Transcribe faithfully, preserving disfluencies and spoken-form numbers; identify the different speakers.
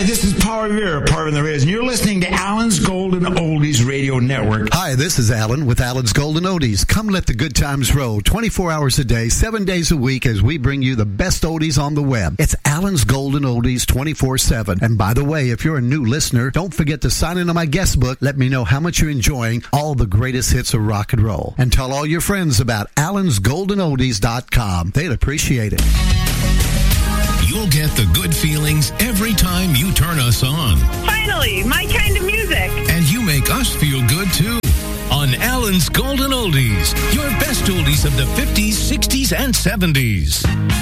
Speaker 1: Hi, this is Paul Revere, part of the Riz, and you're listening to Alan's Golden Oldies Radio Network.
Speaker 2: Hi, this is Alan with Alan's Golden Oldies. Come let the good times roll twenty-four hours a day, seven days a week as we bring you the best oldies on the web. It's Alan's Golden Oldies twenty-four seven. And by the way, if you're a new listener, don't forget to sign in on my guest book. Let me know how much you're enjoying all the greatest hits of rock and roll. And tell all your friends about Alan's Golden Oldies dot com. They'd appreciate it.
Speaker 3: You'll get the good feelings every time you turn us on.
Speaker 4: Finally, my kind of music.
Speaker 3: And you make us feel good, too. On Alan's Golden Oldies, your best oldies of the fifties, sixties, and seventies.